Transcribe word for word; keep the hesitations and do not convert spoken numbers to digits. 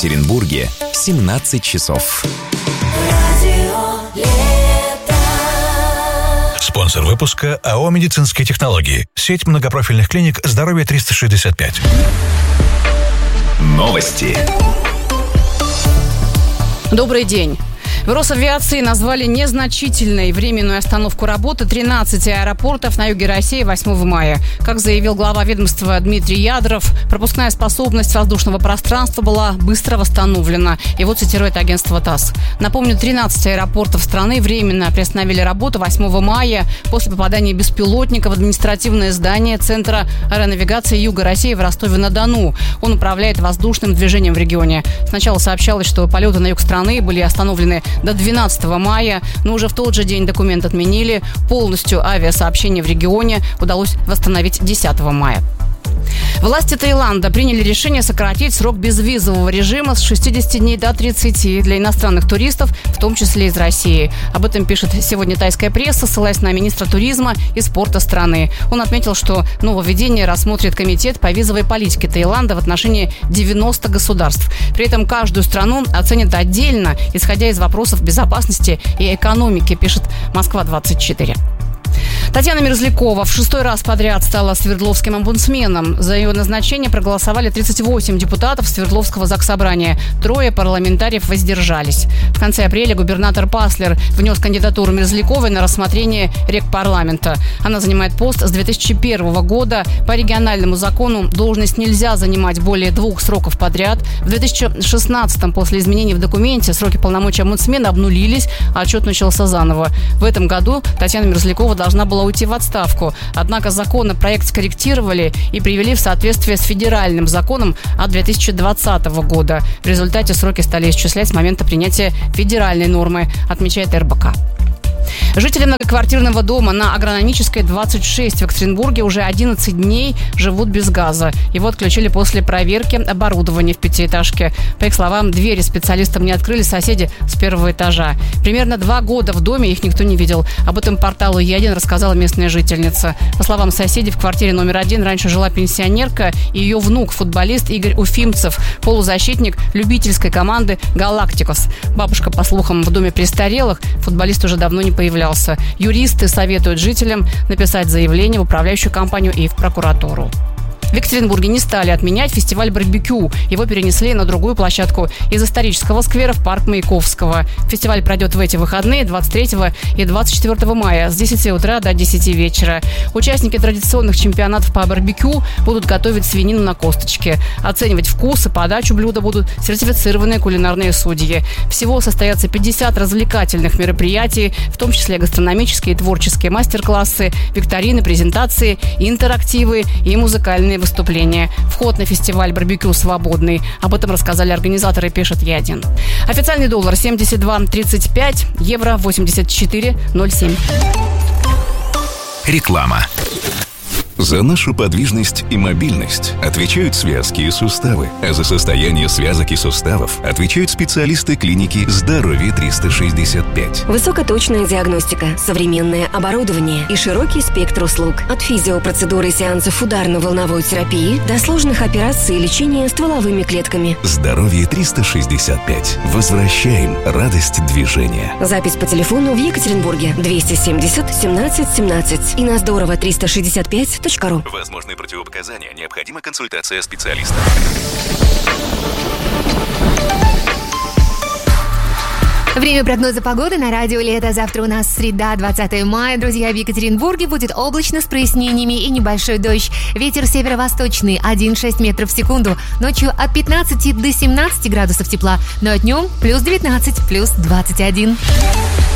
Екатеринбурге семнадцать часов. Спонсор выпуска АО «Медицинские технологии». Сеть многопрофильных клиник «Здоровье триста шестьдесят пять». Новости. Добрый день. В Росавиации назвали незначительной временную остановку работы тринадцати аэропортов на юге России восьмого мая. Как заявил глава ведомства Дмитрий Ядров, пропускная способность воздушного пространства была быстро восстановлена. Его цитирует агентство ТАСС. Напомню, тринадцать аэропортов страны временно приостановили работу восьмого мая после попадания беспилотника в административное здание Центра аэронавигации Юга России в Ростове-на-Дону. Он управляет воздушным движением в регионе. Сначала сообщалось, что полеты на юг страны были остановлены до двенадцатого мая, но уже в тот же день документ отменили. Полностью авиасообщение в регионе удалось восстановить десятого мая. Власти Таиланда приняли решение сократить срок безвизового режима с шестидесяти дней до тридцати для иностранных туристов, в том числе из России. Об этом пишет сегодня тайская пресса, ссылаясь на министра туризма и спорта страны. Он отметил, что нововведение рассмотрит комитет по визовой политике Таиланда в отношении девяноста государств. При этом каждую страну оценят отдельно, исходя из вопросов безопасности и экономики, пишет Москва двадцать четыре. Татьяна Мерзлякова в шестой раз подряд стала Свердловским омбудсменом. За ее назначение проголосовали тридцать восемь депутатов Свердловского заксобрания. Трое парламентариев воздержались. В конце апреля губернатор Паслер внес кандидатуру Мерзляковой на рассмотрение рекпарламента. Она занимает пост с две тысячи первого года. По региональному закону должность нельзя занимать более двух сроков подряд. В две тысячи шестнадцатом после изменений в документе сроки полномочий омбудсмена обнулились, а отчет начался заново. В этом году Татьяна Мерзлякова должна была уйти в отставку. Однако законопроект скорректировали и привели в соответствие с федеральным законом от две тысячи двадцатого года. В результате сроки стали исчислять с момента принятия федеральной нормы, отмечает эр бэ ка. Жители многоквартирного дома на Агрономической, двадцать шесть в Екатеринбурге уже одиннадцать дней живут без газа. Его отключили после проверки оборудования в пятиэтажке. По их словам, двери специалистам не открыли соседи с первого этажа. Примерно два года в доме их никто не видел. Об этом порталу Е один рассказала местная жительница. По словам соседей, в квартире номер один раньше жила пенсионерка и ее внук, футболист Игорь Уфимцев, полузащитник любительской команды «Галактикос». Бабушка, по слухам, в доме престарелых, футболист уже давно не появлялся. Юристы советуют жителям написать заявление в управляющую компанию и в прокуратуру. В Екатеринбурге не стали отменять фестиваль барбекю. Его перенесли на другую площадку из исторического сквера в парк Маяковского. Фестиваль пройдет в эти выходные двадцать третьего и двадцать четвёртого мая с десяти утра до десяти вечера. Участники традиционных чемпионатов по барбекю будут готовить свинину на косточке. Оценивать вкус и подачу блюда будут сертифицированные кулинарные судьи. Всего состоятся пятьдесят развлекательных мероприятий, в том числе гастрономические и творческие мастер-классы, викторины, презентации, интерактивы и музыкальные выступления. Вход на фестиваль барбекю свободный. Об этом рассказали организаторы, пишет Е один. Официальный доллар семьдесят два тридцать пять, евро восемьдесят четыре ноль семь. Реклама. За нашу подвижность и мобильность отвечают связки и суставы, а за состояние связок и суставов отвечают специалисты клиники «Здоровье триста шестьдесят пять». Высокоточная диагностика, современное оборудование и широкий спектр услуг. От физиопроцедуры и сеансов ударно-волновой терапии до сложных операций и лечения стволовыми клетками. «Здоровье триста шестьдесят пять». Возвращаем радость движения. Запись по телефону в Екатеринбурге двести семьдесят семнадцать семнадцать и на здорово триста шестьдесят пять точка ру. Возможные противопоказания. Необходима консультация специалиста. Время прогноза погоды на радио «Лето». Завтра у нас среда, двадцатого мая. Друзья, в Екатеринбурге будет облачно с прояснениями и небольшой дождь. Ветер северо-восточный один и шесть метров в секунду. Ночью от пятнадцати до семнадцати градусов тепла. Но днем плюс девятнадцать, плюс двадцать один.